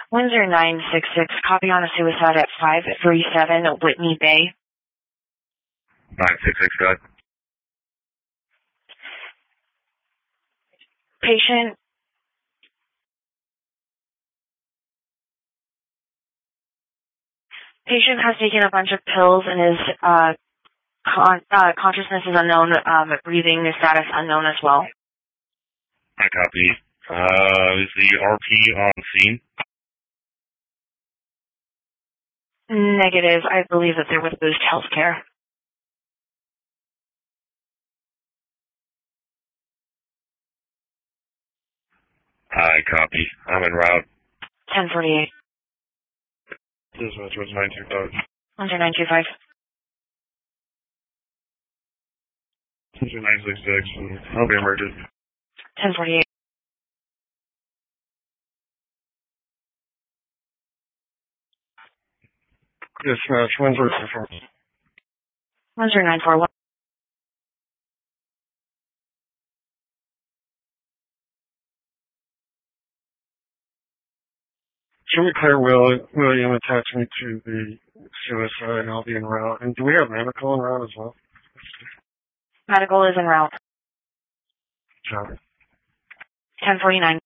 Windsor 966, copy on a suicide at 537 Whitney Bay. 966, go ahead. Patient has taken a bunch of pills and his consciousness is unknown, breathing status unknown as well. I copy. Is the RP on scene? Negative. I believe that they're with Boost Healthcare. I copy. I'm en route. 1048. Dispatch was 925. Windsor 925. Windsor 966. I'll be emergent. 1048. Dispatch, Windsor 941. Windsor 941. Can we clear William attach me to the suicide and I'll be en route? And do we have medical en route as well? Medical is en route. Copy. 1049.